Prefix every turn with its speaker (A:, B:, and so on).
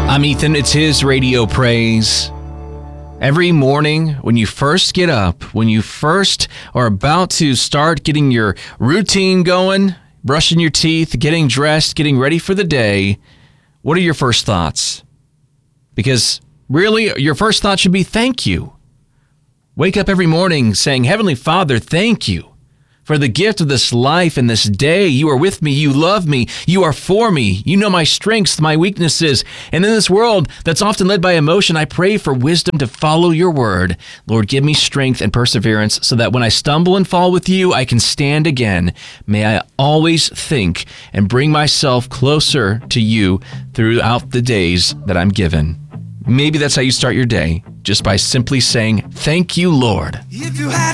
A: I'm Ethan. It's his Radio Praise. Every morning when you first get up, when you first are about to start getting your routine going, brushing your teeth, getting dressed, getting ready for the day, what are your first thoughts? Because really, your first thought should be thank you. Wake up every morning saying, Heavenly Father, thank you for the gift of this life and this day. You are with me. You love me. You are for me. You know my strengths, my weaknesses. And in this world that's often led by emotion, I pray for wisdom to follow your word. Lord, give me strength and perseverance so that when I stumble and fall with you, I can stand again. May I always think and bring myself closer to you throughout the days that I'm given. Maybe that's how you start your day, just by simply saying, thank you, Lord.